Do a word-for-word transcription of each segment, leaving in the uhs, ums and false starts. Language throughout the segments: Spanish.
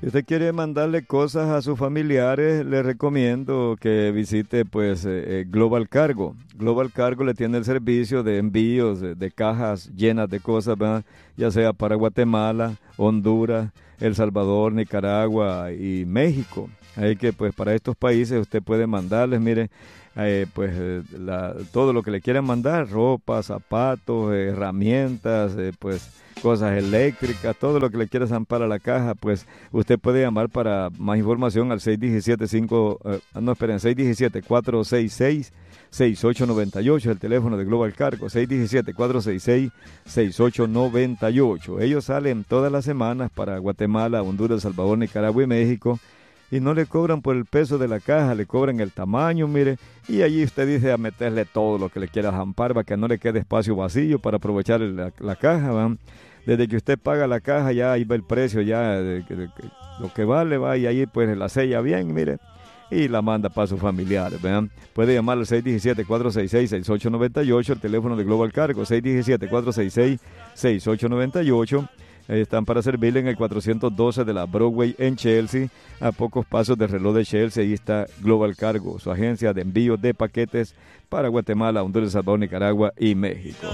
Si usted quiere mandarle cosas a sus familiares, le recomiendo que visite pues eh, Global Cargo. Global Cargo le tiene el servicio de envíos de, de cajas llenas de cosas, ¿verdad? Ya sea para Guatemala, Honduras, El Salvador, Nicaragua y México. Ahí que pues para estos países usted puede mandarles, mire, eh, pues eh, la, todo lo que le quieran mandar, ropa, zapatos, eh, herramientas, eh, pues cosas eléctricas, todo lo que le quiera zampar a la caja, pues usted puede llamar para más información al seis uno siete, cinco, eh, no esperen, seis uno siete, cuatro seis seis, seis ocho nueve ocho, el teléfono de Global Cargo, seis uno siete, cuatro seis seis, seis ocho nueve ocho. Ellos salen todas las semanas para Guatemala, Honduras, El Salvador, Nicaragua y México, y no le cobran por el peso de la caja, le cobran el tamaño, mire, y allí usted dice a meterle todo lo que le quiera zampar para que no le quede espacio vacío para aprovechar la, la caja, ¿va? Desde que usted paga la caja, ya ahí va el precio, ya de, de, de, de, lo que vale, va, y ahí pues la sella bien, mire, y la manda para sus familiares, ¿vean? Puede llamar al seis uno siete, cuatro seis seis, seis ocho nueve ocho, el teléfono de Global Cargo, seis uno siete, cuatro seis seis, seis ocho nueve ocho. Están para servirle en el cuatrocientos doce de la Broadway en Chelsea, a pocos pasos del reloj de Chelsea. Ahí está Global Cargo, su agencia de envío de paquetes para Guatemala, Honduras, El Salvador, Nicaragua y México.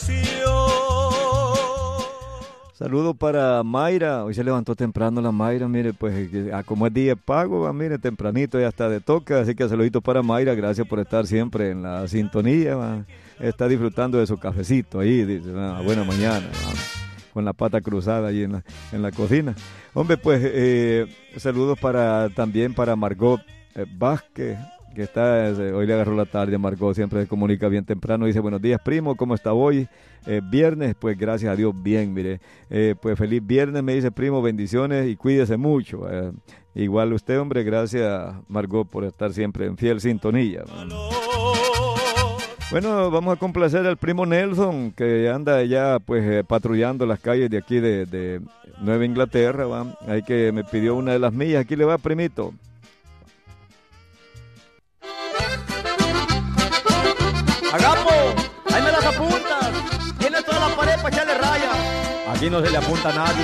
Saludo para Mayra, hoy se levantó temprano la Mayra, mire, pues como es día de pago, va, mire, tempranito ya está de toca, así que saludito para Mayra, gracias por estar siempre en la sintonía, va. Está disfrutando de su cafecito ahí, dice, va, buena mañana, va, con la pata cruzada ahí en la, en la cocina. Hombre, pues eh, saludos para también para Margot eh, Vázquez, que está, eh, hoy le agarró la tarde a Margot, siempre se comunica bien temprano, dice buenos días primo, ¿cómo está hoy? Eh, viernes, pues gracias a Dios bien, mire, eh, pues feliz viernes, me dice primo, bendiciones y cuídese mucho. Eh, igual usted, hombre, gracias Margot por estar siempre en fiel sintonía, man. Bueno, vamos a complacer al primo Nelson, que anda ya pues eh, patrullando las calles de aquí de, de Nueva Inglaterra, ¿va? Ahí que me pidió una de las mías, aquí le va, primito. ¡Agapo! ¡Ahí me las apuntas! Tiene toda la pared para echarle raya. Aquí no se le apunta a nadie.